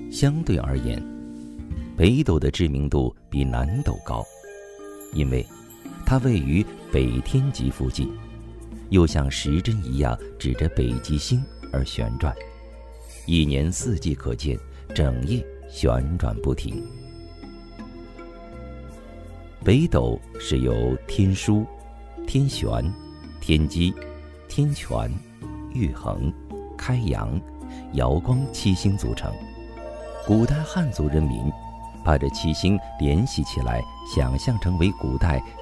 相对而言，北斗的知名度比南斗高，因为它位于北天极附近，又像时针一样指着北极星而旋转，一年四季可见，整夜旋转不停。北斗是由天枢、天璇、天机、天权、玉衡、开阳、瑶光7星组成。古代汉族人民把这7星联系起来，想象成为古代